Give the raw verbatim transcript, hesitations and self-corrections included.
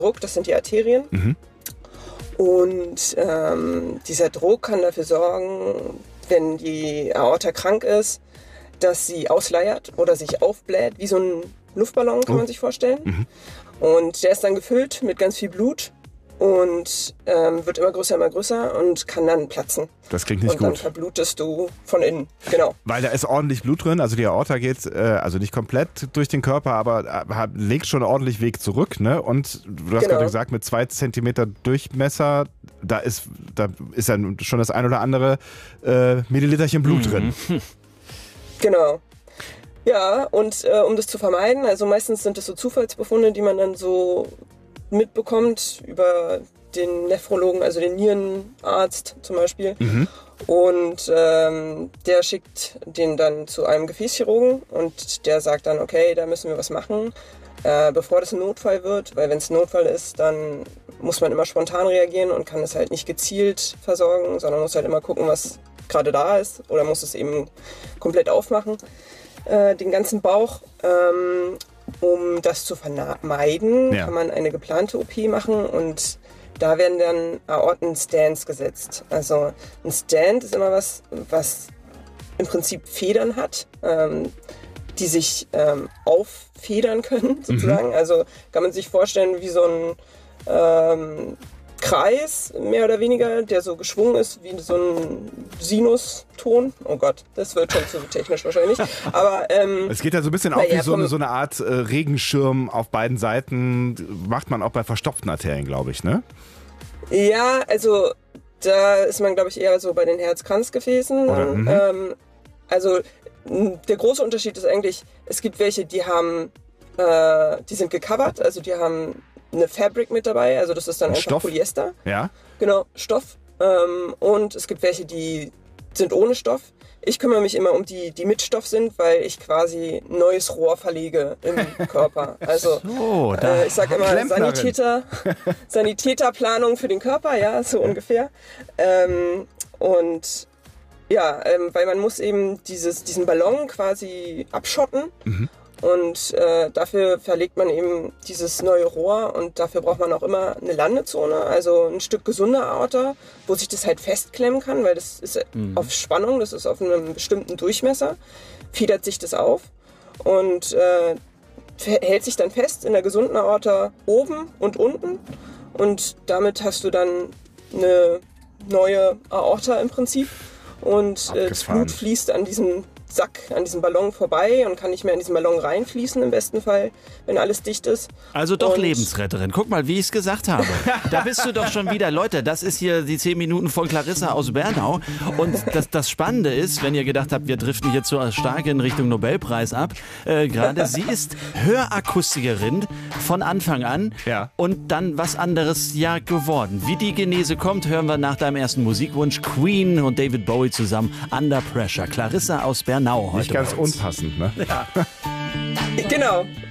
Druck, das sind die Arterien. Mhm. Und ähm, dieser Druck kann dafür sorgen, wenn die Aorta krank ist, dass sie ausleiert oder sich aufbläht, wie so ein Luftballon, kann oh. man sich vorstellen. Mhm. Und der ist dann gefüllt mit ganz viel Blut und ähm, wird immer größer, immer größer und kann dann platzen. Das klingt nicht und dann gut. verblutest du von innen, genau. Weil da ist ordentlich Blut drin, also die Aorta geht äh, also nicht komplett durch den Körper, aber äh, hat, legt schon ordentlich Weg zurück, ne? Und du hast Genau. gerade gesagt, mit zwei Zentimeter Durchmesser, da ist, da ist dann schon das ein oder andere äh, Milliliterchen Blut Mhm. drin. Genau. Ja, und äh, um das zu vermeiden, also meistens sind es so Zufallsbefunde, die man dann so mitbekommt über den Nephrologen, also den Nierenarzt zum Beispiel. Mhm. Und ähm, der schickt den dann zu einem Gefäßchirurgen und der sagt dann, okay, da müssen wir was machen, äh, bevor das ein Notfall wird, weil wenn es ein Notfall ist, dann muss man immer spontan reagieren und kann es halt nicht gezielt versorgen, sondern muss halt immer gucken, was gerade da ist oder muss es eben komplett aufmachen, äh, den ganzen Bauch. Ähm, um das zu vermeiden, Ja. kann man eine geplante O P machen und da werden dann Aortenstands gesetzt. Also ein Stand ist immer was, was im Prinzip Federn hat, ähm, die sich ähm, auffedern können, sozusagen. Mhm. Also kann man sich vorstellen wie so ein ähm, Kreis, mehr oder weniger, der so geschwungen ist wie so ein Sinuston. Oh Gott, das wird schon zu technisch wahrscheinlich. Aber ähm, es geht ja so ein bisschen auf ja, wie so eine, so eine Art äh, Regenschirm auf beiden Seiten. Macht man auch bei verstopften Arterien, glaube ich, ne? Ja, also da ist man, glaube ich, eher so bei den Herz-Kranzgefäßen. Oder, mhm. ähm, also m, der große Unterschied ist eigentlich, es gibt welche, die haben, äh, die sind gecovert, also die haben eine Fabric mit dabei, also das ist dann Ein einfach Stoff? Polyester. Ja. Genau, Stoff. Ähm, und es gibt welche, die sind ohne Stoff. Ich kümmere mich immer um die, die mit Stoff sind, weil ich quasi ein neues Rohr verlege im Körper. Also So, da äh, ich sage immer Klempnerin. Sanitäter, Sanitäterplanung für den Körper, ja, so ungefähr. Ähm, und ja, ähm, weil man muss eben dieses, diesen Ballon quasi abschotten. Mhm. Und äh, dafür verlegt man eben dieses neue Rohr und dafür braucht man auch immer eine Landezone, also ein Stück gesunde Aorta, wo sich das halt festklemmen kann, weil das ist Mhm. auf Spannung, das ist auf einem bestimmten Durchmesser, federt sich das auf und äh, hält sich dann fest in der gesunden Aorta oben und unten und damit hast du dann eine neue Aorta im Prinzip und äh, das Abgefahren. Blut fließt an diesem Sack, an diesem Ballon vorbei und kann nicht mehr in diesen Ballon reinfließen im besten Fall, wenn alles dicht ist. Also doch Und- Lebensretterin. Guck mal, wie ich es gesagt habe. Da bist du doch schon wieder. Leute, das ist hier die zehn Minuten von Clarissa aus Bernau. Und das, das Spannende ist, wenn ihr gedacht habt, wir driften hier zu stark in Richtung Nobelpreis ab, äh, gerade sie ist Hörakustikerin von Anfang an Ja. und dann was anderes ja geworden. Wie die Genese kommt, hören wir nach deinem ersten Musikwunsch. Queen und David Bowie zusammen, Under Pressure. Clarissa aus Bernau heute. Nicht ganz bei uns. unpassend, ne? Genau.